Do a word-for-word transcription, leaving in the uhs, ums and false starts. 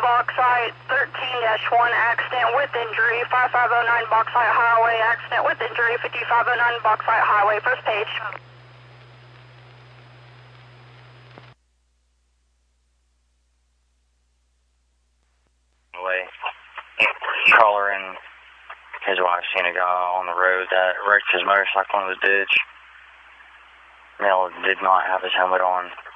Bauxite, thirteen dash one, accident with injury, five five oh nine Bauxite Highway, accident with injury, fifty-five oh nine Bauxite Highway, first page. Way. Caller and his wife seen a guy on the road that wrecked his motorcycle in the ditch. Male did not have his helmet on.